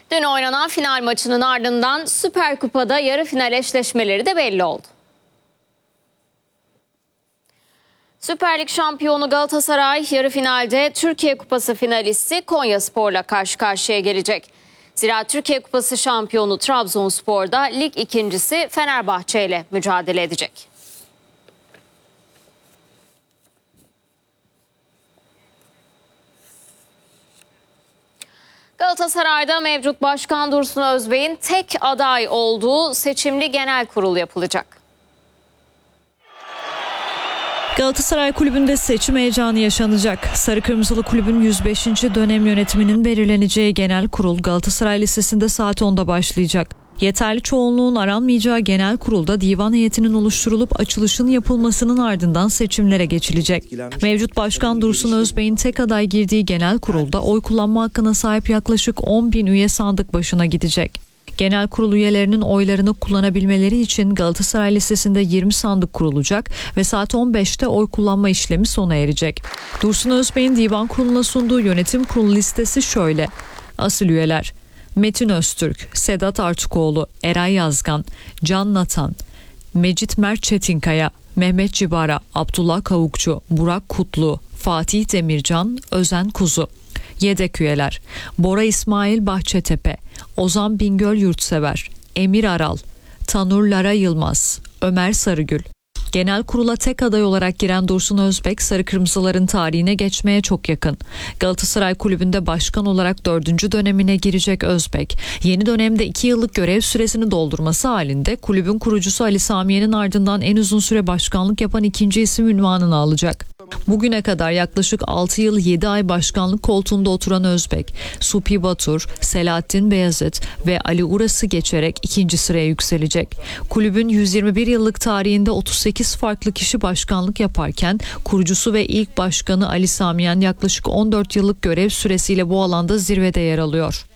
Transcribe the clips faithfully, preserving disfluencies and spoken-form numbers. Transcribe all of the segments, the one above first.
Dün oynanan final maçının ardından Süper Kupa'da yarı final eşleşmeleri de belli oldu. Süper Lig şampiyonu Galatasaray yarı finalde Türkiye Kupası finalisti Konyaspor'la karşı karşıya gelecek. Zira Türkiye Kupası şampiyonu Trabzonspor'da lig ikincisi Fenerbahçe ile mücadele edecek. Galatasaray'da mevcut Başkan Dursun Özbek'in tek aday olduğu seçimli genel kurul yapılacak. Galatasaray Kulübü'nde seçim heyecanı yaşanacak. Sarı Kırmızılı Kulübün yüz beşinci dönem yönetiminin belirleneceği genel kurul Galatasaray Lisesi'nde saat onda başlayacak. Yeterli çoğunluğun aranmayacağı genel kurulda divan heyetinin oluşturulup açılışın yapılmasının ardından seçimlere geçilecek. Mevcut Başkan Dursun Özbek'in tek aday girdiği genel kurulda oy kullanma hakkına sahip yaklaşık on bin üye sandık başına gidecek. Genel kurul üyelerinin oylarını kullanabilmeleri için Galatasaray Lisesi'nde yirmi sandık kurulacak ve saat on beşte oy kullanma işlemi sona erecek. Dursun Özbek'in divan kuruluna sunduğu yönetim kurulu listesi şöyle. Asıl üyeler: Metin Öztürk, Sedat Artukoğlu, Eray Yazgan, Can Natan, Mecit Mert Çetinkaya, Mehmet Cibara, Abdullah Kavukçu, Burak Kutlu, Fatih Demircan, Özen Kuzu. Yedek üyeler: Bora İsmail Bahçetepe, Ozan Bingöl Yurtsever, Emir Aral, Tanur Lara Yılmaz, Ömer Sarıgül. Genel kurula tek aday olarak giren Dursun Özbek, Sarı Kırmızıların tarihine geçmeye çok yakın. Galatasaray Kulübü'nde başkan olarak dördüncü dönemine girecek Özbek, yeni dönemde iki yıllık görev süresini doldurması halinde kulübün kurucusu Ali Samiye'nin ardından en uzun süre başkanlık yapan ikinci isim unvanını alacak. Bugüne kadar yaklaşık altı yıl yedi ay başkanlık koltuğunda oturan Özbek, Supi Batur, Selahattin Beyazıt ve Ali Uras'ı geçerek ikinci sıraya yükselecek. Kulübün yüz yirmi bir yıllık tarihinde otuz sekiz farklı kişi başkanlık yaparken kurucusu ve ilk başkanı Ali Samiyen yaklaşık on dört yıllık görev süresiyle bu alanda zirvede yer alıyor.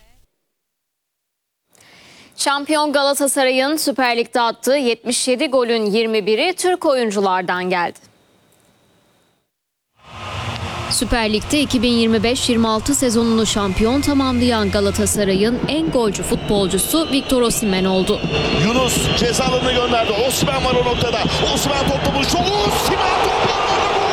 Şampiyon Galatasaray'ın Süper Lig'de attığı yetmiş yedi golün yirmi biri Türk oyunculardan geldi. Süper Lig'de iki bin yirmi beş yirmi altı sezonunu şampiyon tamamlayan Galatasaray'ın en golcü futbolcusu Victor Osimhen oldu. Yunus ceza alanına gönderdi. Osimhen var o noktada. Osimhen toplamış. Osimhen toplamış.